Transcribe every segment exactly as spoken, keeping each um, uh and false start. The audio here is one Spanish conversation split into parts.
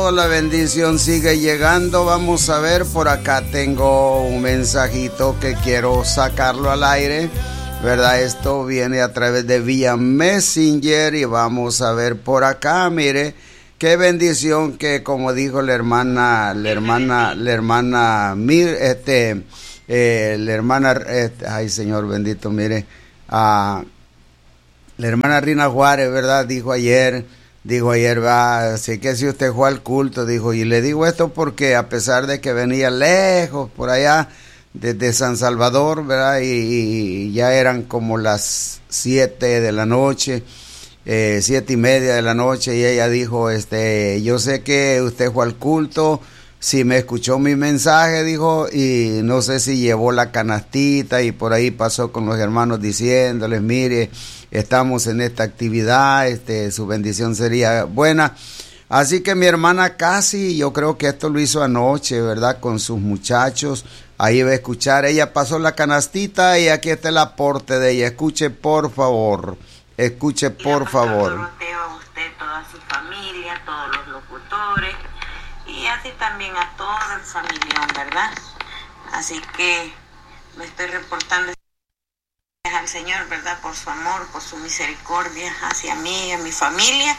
llegado, la bendición sigue llegando. Vamos a ver, por acá tengo un mensajito que quiero sacarlo al aire, ¿verdad? Esto viene a través de vía Messenger y vamos a ver por acá, mire, qué bendición que, como dijo la hermana, la hermana, la hermana, Mir, este, eh, la hermana, este, ay Señor bendito, mire, ah, la hermana Rina Juárez, ¿verdad? Dijo ayer, dijo ayer, va, así que si usted fue al culto, dijo, y le digo esto porque a pesar de que venía lejos, por allá, desde San Salvador, ¿verdad? Y, y ya eran como las siete de la noche, eh, siete y media de la noche, y ella dijo, este, yo sé que usted fue al culto, si me escuchó mi mensaje, dijo, y no sé si llevó la canastita y por ahí pasó con los hermanos diciéndoles, mire, estamos en esta actividad, este, su bendición sería buena. Así que mi hermana casi, yo creo que esto lo hizo anoche, ¿verdad? Con sus muchachos, ahí va a escuchar, ella pasó la canastita y aquí está el aporte de ella. Escuche por favor, escuche por favor. Doroteo, a usted, toda su familia, todos los locutores, y así también a todo el familión, ¿verdad? Así que me estoy reportando al Señor, ¿verdad? Por su amor, por su misericordia hacia mí y a mi familia.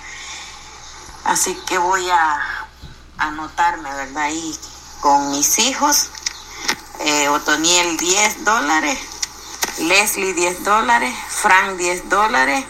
Así que voy a anotarme, ¿verdad? Ahí con mis hijos. Eh, Otoniel diez dólares, Leslie diez dólares, Frank diez dólares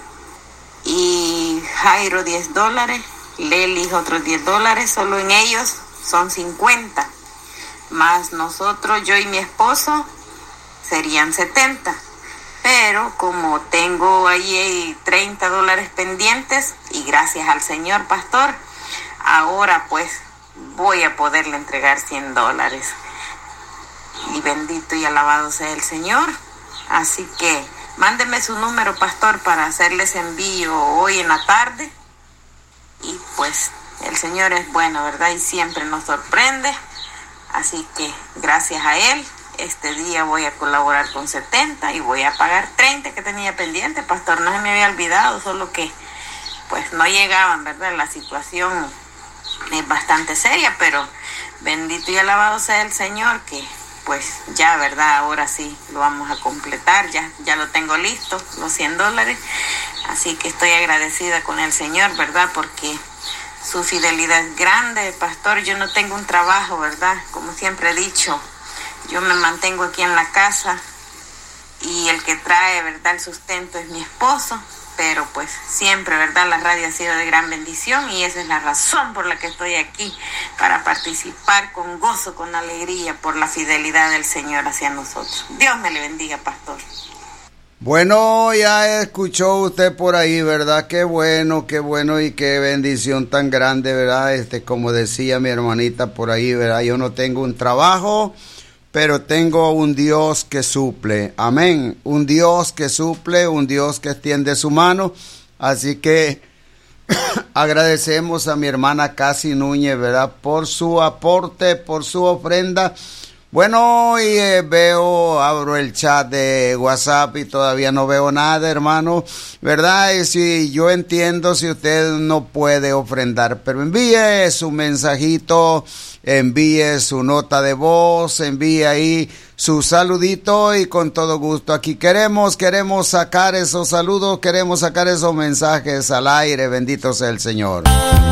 y Jairo diez dólares. Leli otros diez dólares, solo en ellos son cincuenta, más nosotros, yo y mi esposo, serían setenta, pero como tengo ahí treinta dólares pendientes, y gracias al Señor, pastor, ahora pues voy a poderle entregar cien dólares, y bendito y alabado sea el Señor. Así que mándeme su número, pastor, para hacerles envío hoy en la tarde. Y pues el Señor es bueno, ¿verdad? Y siempre nos sorprende. Así que gracias a Él, este día voy a colaborar con setenta y voy a pagar treinta que tenía pendiente, pastor. No se me había olvidado, solo que pues no llegaban, ¿verdad? La situación es bastante seria, pero bendito y alabado sea el Señor, que pues ya, ¿verdad? Ahora sí lo vamos a completar, ya, ya lo tengo listo, los cien dólares. Así que estoy agradecida con el Señor, ¿verdad? Porque su fidelidad es grande, pastor. Yo no tengo un trabajo, ¿verdad? Como siempre he dicho, yo me mantengo aquí en la casa y el que trae, ¿verdad?, el sustento es mi esposo. Pero pues siempre, ¿verdad?, la radio ha sido de gran bendición y esa es la razón por la que estoy aquí, para participar con gozo, con alegría, por la fidelidad del Señor hacia nosotros. Dios me le bendiga, pastor. Bueno, ya escuchó usted por ahí, ¿verdad? Qué bueno, qué bueno y qué bendición tan grande, ¿verdad? Este, como decía mi hermanita por ahí, ¿verdad? Yo no tengo un trabajo, pero tengo un Dios que suple. Amén. Un Dios que suple, un Dios que extiende su mano. Así que agradecemos a mi hermana Casi Núñez, ¿verdad? Por su aporte, por su ofrenda. Bueno, y eh, veo, abro el chat de WhatsApp y todavía no veo nada, hermano, ¿verdad? Y si yo entiendo si usted no puede ofrendar, pero envíe su mensajito, envíe su nota de voz, envíe ahí su saludito y con todo gusto. Aquí queremos, queremos sacar esos saludos, queremos sacar esos mensajes al aire, bendito sea el Señor.